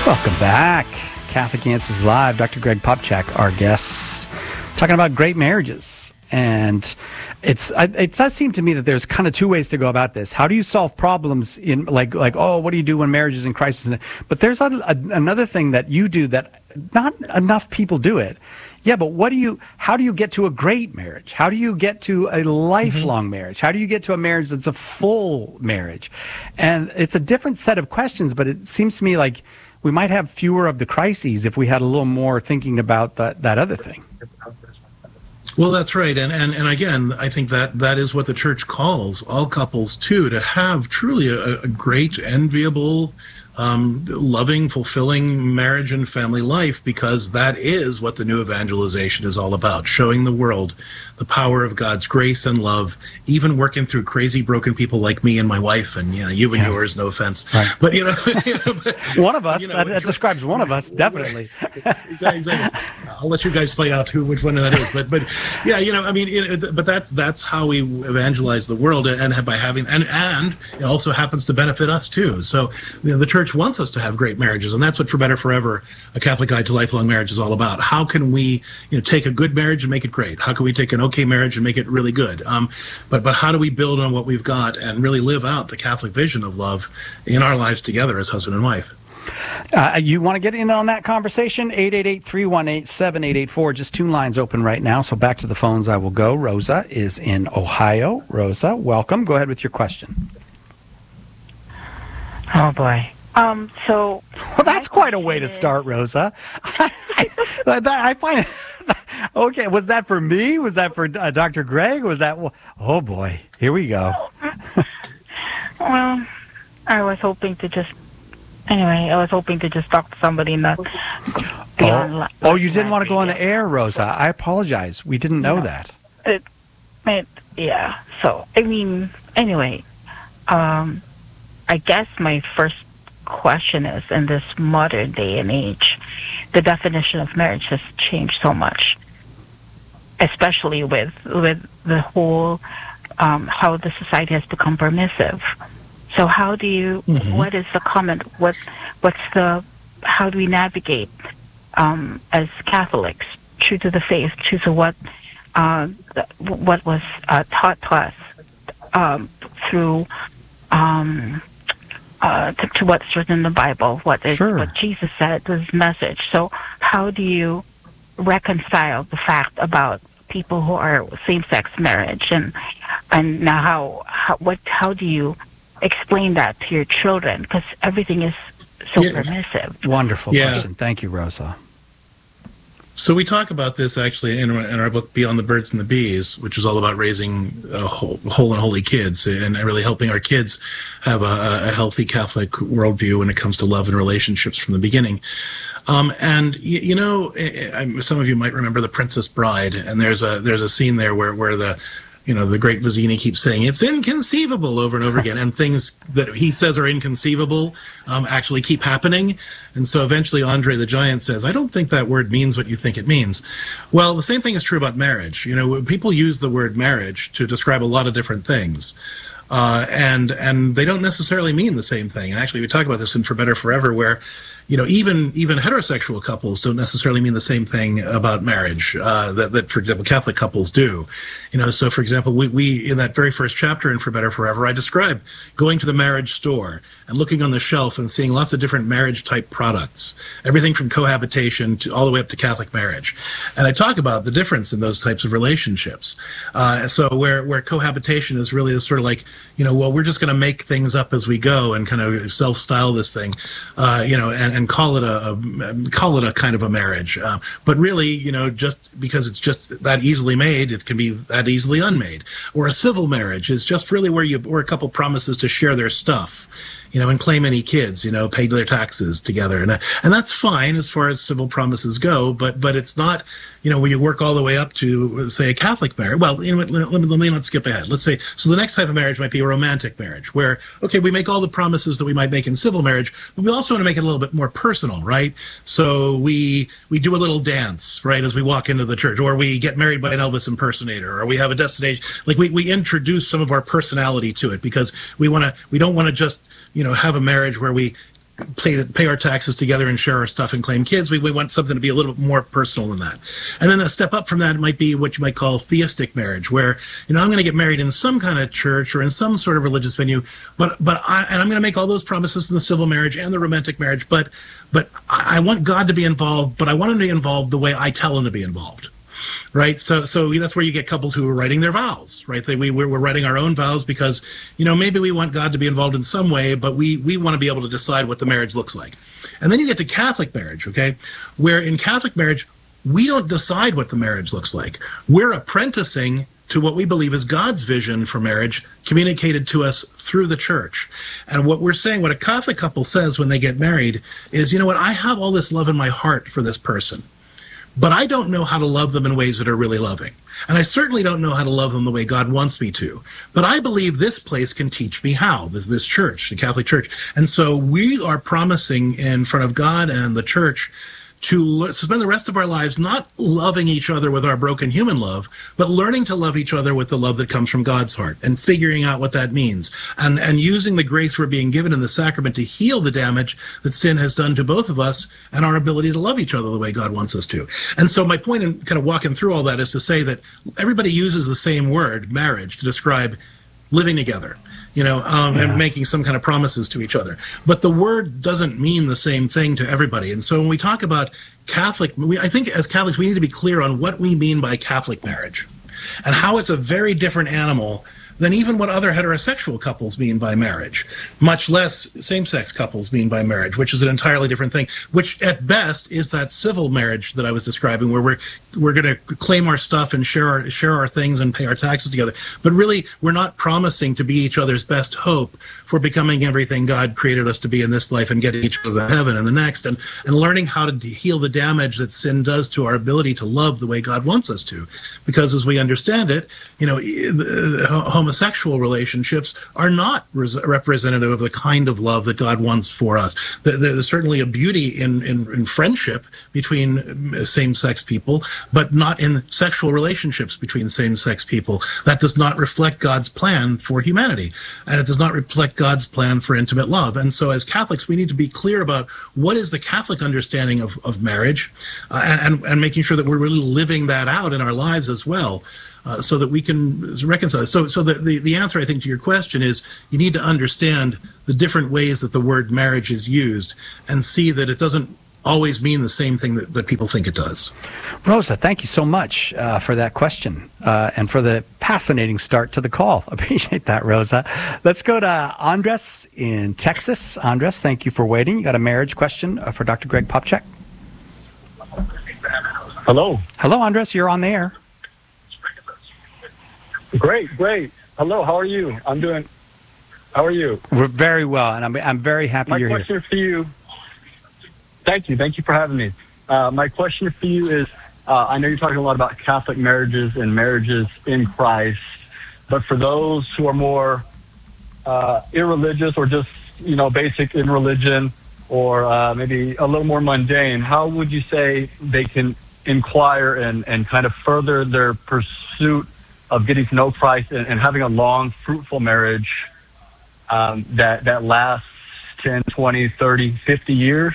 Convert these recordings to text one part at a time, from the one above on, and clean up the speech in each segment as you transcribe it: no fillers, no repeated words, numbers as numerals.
Welcome back. Catholic Answers Live. Dr. Greg Popcak, our guest, talking about great marriages. And it does seem to me that there's kind of two ways to go about this. How do you solve problems in like what do you do when marriage is in crisis? But there's another thing that you do that not enough people do it. Yeah, but how do you get to a great marriage? How do you get to a lifelong marriage? How do you get to a marriage that's a full marriage? And it's a different set of questions, but it seems to me like we might have fewer of the crises if we had a little more thinking about that other thing. Well, that's right. And again, I think that is what the church calls all couples to have truly a great, enviable, loving, fulfilling marriage and family life, because that is what the new evangelization is all about, showing the world the power of God's grace and love, even working through crazy, broken people like me and my wife, and you and yours, no offense. Right. But one of us, that describes one of us, definitely. Exactly. I'll let you guys fight out which one that is. But yeah, but that's how we evangelize the world, and by having and it also happens to benefit us too. So the church wants us to have great marriages, and that's what For Better Forever, a Catholic Guide to Lifelong Marriage, is all about. How can we take a good marriage and make it great? How can we take an okay marriage and make it really good? But how do we build on what we've got and really live out the Catholic vision of love in our lives together as husband and wife? You want to get in on that conversation? 888-318-7884. Just two lines open right now, so back to the phones I will go. Rosa is in Ohio. Rosa, welcome. Go ahead with your question. Oh, boy. Well, that's quite a way to start, Rosa. I find it... Okay, was that for me? Was that for Dr. Greg? Was that... Oh, boy. Here we go. Well, I was hoping to just talk to somebody not beyond... You didn't want to go on the air, Rosa. I apologize. We didn't know that. Yeah. So, anyway, I guess my first question is, in this modern day and age, the definition of marriage has changed so much, especially with the whole how the society has become permissive. So how do you? What is the comment? How do we navigate as Catholics, true to the faith, true to what was taught to us through to what's written in the Bible, what Jesus said, his message. So how do you reconcile the fact about people who are same-sex marriage, and now how do you explain that to your children, because everything is so permissive? Wonderful question. Thank you, Rosa. So we talk about this actually in our book Beyond the Birds and the Bees, which is all about raising whole and holy kids and really helping our kids have a healthy Catholic worldview when it comes to love and relationships from the beginning. And some of you might remember The Princess Bride, and there's a scene there where the great Vizzini keeps saying it's inconceivable over and over again, and things that he says are inconceivable actually keep happening. And so eventually Andre the Giant says, I don't think that word means what you think it means. Well, the same thing is true about marriage. People use the word marriage to describe a lot of different things. And they don't necessarily mean the same thing. And actually we talk about this in For Better Forever, where even heterosexual couples don't necessarily mean the same thing about marriage that, for example, Catholic couples do. So, for example, we in that very first chapter in For Better Forever, I describe going to the marriage store and looking on the shelf and seeing lots of different marriage-type products, everything from cohabitation to all the way up to Catholic marriage. And I talk about the difference in those types of relationships. So where cohabitation is really sort of like, we're just going to make things up as we go and kind of self-style this thing, and call it a kind of a marriage. But really, just because it's just that easily made, it can be that easily unmade. Or a civil marriage is just really where a couple promises to share their stuff, and claim any kids, pay their taxes together. And that's fine as far as civil promises go, but it's not, where you work all the way up to, say, a Catholic marriage. Well, let's skip ahead. Let's say, so the next type of marriage might be a romantic marriage, where, okay, we make all the promises that we might make in civil marriage, but we also want to make it a little bit more personal, right? So we do a little dance, right, as we walk into the church, or we get married by an Elvis impersonator, or we have a destination. Like we introduce some of our personality to it, because we don't want to just, have a marriage where we pay our taxes together and share our stuff and claim kids. We want something to be a little bit more personal than that. And then a step up from that might be what you might call theistic marriage, where, I'm going to get married in some kind of church or in some sort of religious venue, and I'm going to make all those promises in the civil marriage and the romantic marriage, but I want God to be involved, but I want him to be involved the way I tell him to be involved. Right. So that's where you get couples who are writing their vows. Right. We're writing our own vows because, maybe we want God to be involved in some way, but we want to be able to decide what the marriage looks like. And then you get to Catholic marriage. OK, where in Catholic marriage, we don't decide what the marriage looks like. We're apprenticing to what we believe is God's vision for marriage communicated to us through the church. And what we're saying, what a Catholic couple says when they get married is, I have all this love in my heart for this person, but I don't know how to love them in ways that are really loving. And I certainly don't know how to love them the way God wants me to. But I believe this place can teach me how, this church, the Catholic Church. And so we are promising in front of God and the church to spend the rest of our lives not loving each other with our broken human love, but learning to love each other with the love that comes from God's heart and figuring out what that means and using the grace we're being given in the sacrament to heal the damage that sin has done to both of us and our ability to love each other the way God wants us to. And so my point in kind of walking through all that is to say that everybody uses the same word, marriage, to describe living together. And making some kind of promises to each other. But the word doesn't mean the same thing to everybody. And so when we talk about Catholic, I think as Catholics, we need to be clear on what we mean by Catholic marriage and how it's a very different animal than even what other heterosexual couples mean by marriage, much less same-sex couples mean by marriage, which is an entirely different thing, which at best is that civil marriage that I was describing, where we're going to claim our stuff and share our things and pay our taxes together. But really, we're not promising to be each other's best hope for becoming everything God created us to be in this life and getting each other to heaven and the next, and learning how to heal the damage that sin does to our ability to love the way God wants us to. Because as we understand it, homosexual relationships are not representative of the kind of love that God wants for us. There's certainly a beauty in friendship between same-sex people, but not in sexual relationships between same-sex people. That does not reflect God's plan for humanity, and it does not reflect God's plan for intimate love. And so as Catholics, we need to be clear about what is the Catholic understanding of marriage, and making sure that we're really living that out in our lives as well. So that we can reconcile. So the answer, I think, to your question is you need to understand the different ways that the word marriage is used and see that it doesn't always mean the same thing that people think it does. Rosa, thank you so much for that question and for the fascinating start to the call. Appreciate that, Rosa. Let's go to Andres in Texas. Andres, thank you for waiting. You got a marriage question for Dr. Greg Popcak? Hello. Hello, Andres. You're on the air. Great. Hello, how are you? How are you? We're very well, and I'm very happy you're here. My question for you, thank you for having me. My question for you is, I know you're talking a lot about Catholic marriages and marriages in Christ, but for those who are more irreligious or just, basic in religion or maybe a little more mundane, how would you say they can inquire and kind of further their pursuit of getting to know Christ and having a long, fruitful marriage that lasts 10, 20, 30, 50 years?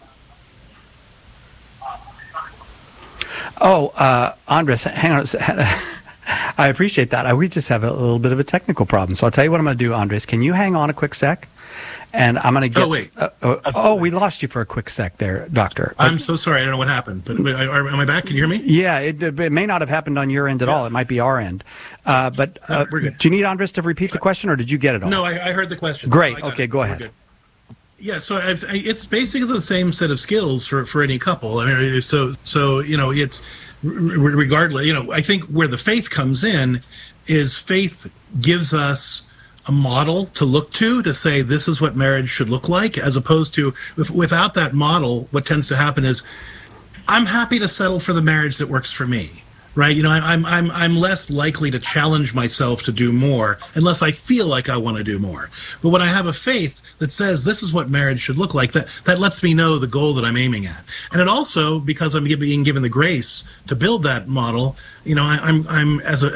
Andres, hang on. I appreciate that. We just have a little bit of a technical problem. So I'll tell you what I'm going to do, Andres. Can you hang on a quick sec? And I'm going to get... Oh, wait. We lost you for a quick sec there, Doctor. I'm so sorry. I don't know what happened. But am I back? Can you hear me? Yeah, it may not have happened on your end at all. It might be our end. But we're good. Do you need Andres to repeat the question, or did you get it all? No, I heard the question. Great. Okay, go ahead. Yeah, so it's basically the same set of skills for any couple. I mean, so it's regardless. I think where the faith comes in is faith gives us a model to look to say this is what marriage should look like, as opposed to without that model, what tends to happen is I'm happy to settle for the marriage that works for me. Right, I'm less likely to challenge myself to do more unless I feel like I want to do more. But when I have a faith that says this is what marriage should look like, that lets me know the goal that I'm aiming at. And it also, because I'm being given the grace to build that model, I'm as a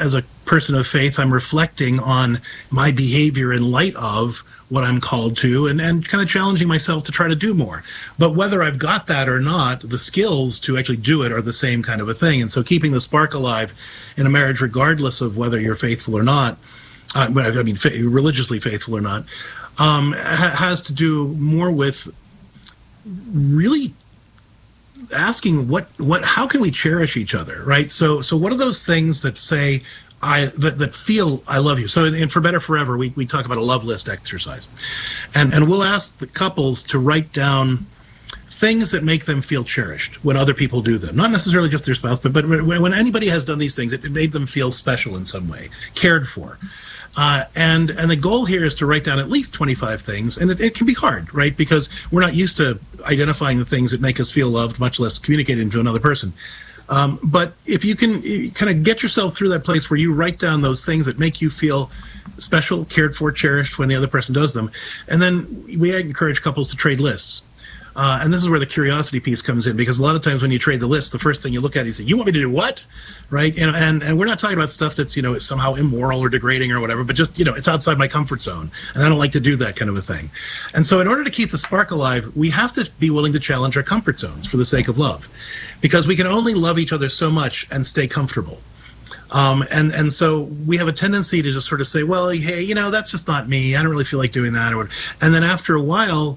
person of faith, I'm reflecting on my behavior in light of what I'm called to, and kind of challenging myself to try to do more. But whether I've got that or not, the skills to actually do it are the same kind of a thing. And so keeping the spark alive in a marriage, regardless of whether you're faithful or not, religiously faithful or not, has to do more with really asking how can we cherish each other, right? So what are those things that say that feel I love you? So in For Better Forever, we talk about a love list exercise, and we'll ask the couples to write down things that make them feel cherished when other people do them. Not necessarily just their spouse, but when anybody has done these things, it made them feel special in some way, cared for. And the goal here is to write down at least 25 things, and it can be hard, right? Because we're not used to identifying the things that make us feel loved, much less communicating to another person. But if you can kind of get yourself through that place where you write down those things that make you feel special, cared for, cherished when the other person does them, and then we encourage couples to trade lists. And this is where the curiosity piece comes in, because a lot of times when you trade the list, the first thing you look at is, you want me to do what? Right? And we're not talking about stuff that's, somehow immoral or degrading or whatever, but just, it's outside my comfort zone. And I don't like to do that kind of a thing. And so in order to keep the spark alive, we have to be willing to challenge our comfort zones for the sake of love, because we can only love each other so much and stay comfortable. And so we have a tendency to just sort of say, well, hey, that's just not me. I don't really feel like doing that. And then after a while,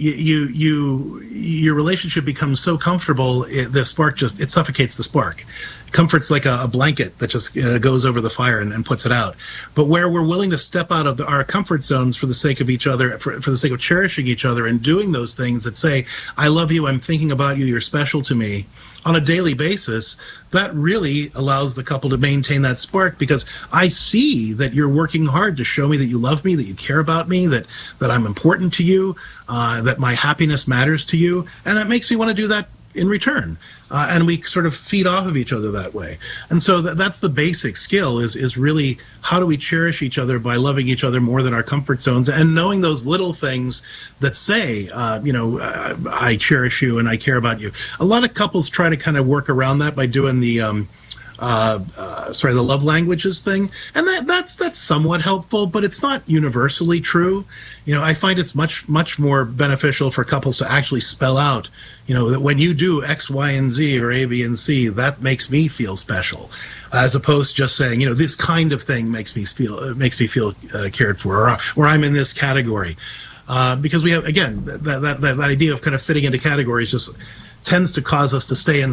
your relationship becomes so comfortable, the spark it suffocates the spark. Comfort's like a blanket that just goes over the fire and puts it out. But where we're willing to step out of our comfort zones for the sake of each other, for the sake of cherishing each other and doing those things that say, I love you, I'm thinking about you, you're special to me, on a daily basis, that really allows the couple to maintain that spark, because I see that you're working hard to show me that you love me, that you care about me, that I'm important to you, that my happiness matters to you, and it makes me want to do that in return. And we sort of feed off of each other that way. And so that's the basic skill, is really how do we cherish each other by loving each other more than our comfort zones, and knowing those little things that say, I cherish you and I care about you. A lot of couples try to kind of work around that by doing the love languages thing, and that's somewhat helpful, but it's not universally true. I find it's much more beneficial for couples to actually spell out, that when you do X, Y, and Z, or A, B, and C, that makes me feel special, as opposed to just saying, this kind of thing makes me feel cared for, or I'm in this category, because we have, again, that idea of kind of fitting into categories just tends to cause us to stay in